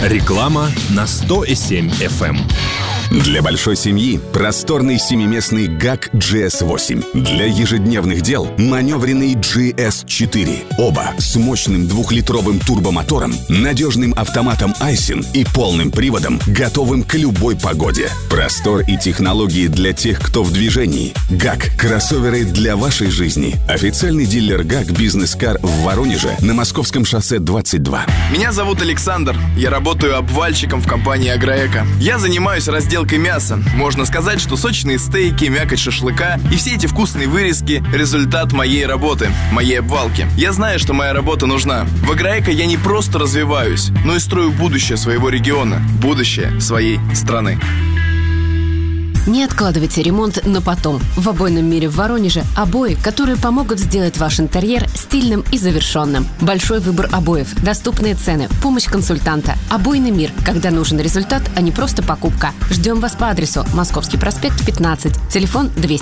Реклама на 100,7 FM. Для большой семьи просторный семиместный ГАК GS8. Для ежедневных дел маневренный GS4. Оба с мощным 2-литровым турбомотором, надежным автоматом Айсин и полным приводом, готовым к любой погоде. Простор и технологии для тех, кто в движении. ГАК. Кроссоверы для вашей жизни. Официальный дилер ГАК «Бизнес-кар» в Воронеже на Московском шоссе 22. Меня зовут Александр. Я работаю обвальщиком в компании «Агроэко». Я занимаюсь разделкой мяса. Можно сказать, что сочные стейки, мякоть шашлыка и все эти вкусные вырезки – результат моей работы, моей обвалки. Я знаю, что моя работа нужна. В «Агроэко» я не просто развиваюсь, но и строю будущее своего региона, будущее своей страны. Не откладывайте ремонт на потом. В обойном мире в Воронеже обои, которые помогут сделать ваш интерьер стильным и завершенным. Большой выбор обоев, доступные цены, помощь консультанта. Обойный мир, когда нужен результат, а не просто покупка. Ждем вас по адресу Московский проспект 15, телефон 200.